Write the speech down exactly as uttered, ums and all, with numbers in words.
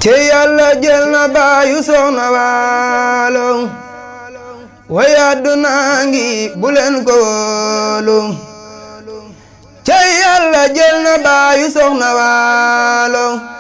ci Yàlla jël na baayu Soxna Waalo way àdduna ngi bu leen ko wóolu ci Yàlla jël na baayu Soxna Waalo